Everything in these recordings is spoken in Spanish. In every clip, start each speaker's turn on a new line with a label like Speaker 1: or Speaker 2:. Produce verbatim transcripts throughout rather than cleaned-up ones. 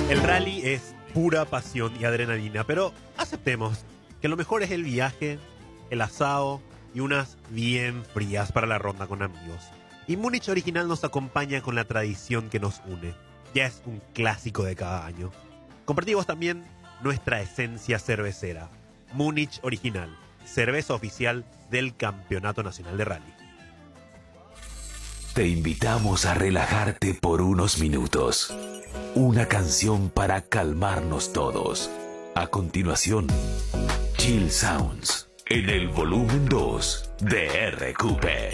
Speaker 1: El rally es pura pasión y adrenalina, pero aceptemos que lo mejor es el viaje, el asado y unas bien frías para la ronda con amigos. Y Múnich Original nos acompaña con la tradición que nos une. Ya es un clásico de cada año. Compartimos también nuestra esencia cervecera. Múnich Original, cerveza oficial del Campeonato Nacional de Rally.
Speaker 2: Te invitamos a relajarte por unos minutos. Una canción para calmarnos todos. A continuación, Chill Sounds en el volumen dos de R Q P.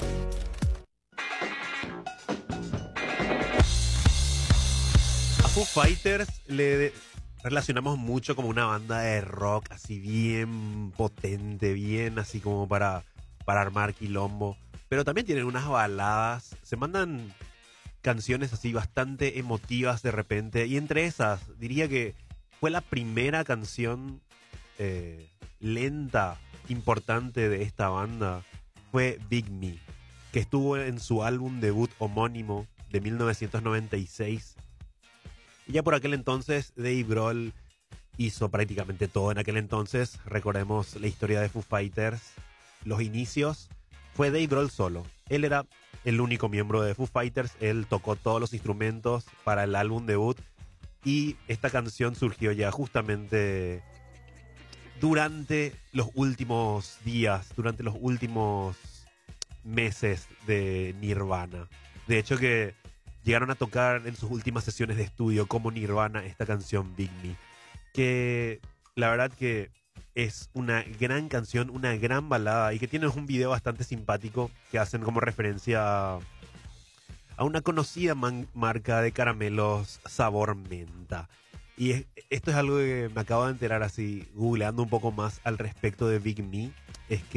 Speaker 1: A Foo Fighters le relacionamos mucho como una banda de rock así bien potente, bien así como para, para armar quilombo. Pero también tienen unas baladas, se mandan canciones así bastante emotivas de repente. Y entre esas, diría que fue la primera canción eh, lenta, importante de esta banda. Fue Big Me, que estuvo en su álbum debut homónimo de mil novecientos noventa y seis. Y ya por aquel entonces Dave Grohl hizo prácticamente todo en aquel entonces. Recordemos la historia de Foo Fighters, los inicios. Fue Dave Grohl solo. Él era el único miembro de Foo Fighters. Él tocó todos los instrumentos para el álbum debut. Y esta canción surgió ya justamente durante los últimos días, durante los últimos meses de Nirvana. De hecho que llegaron a tocar en sus últimas sesiones de estudio como Nirvana esta canción Big Me. Que la verdad que es una gran canción, una gran balada y que tiene un video bastante simpático que hacen como referencia a, a una conocida man, marca de caramelos sabor menta. Y es, esto es algo que me acabo de enterar así, googleando un poco más al respecto de Big Me. Es que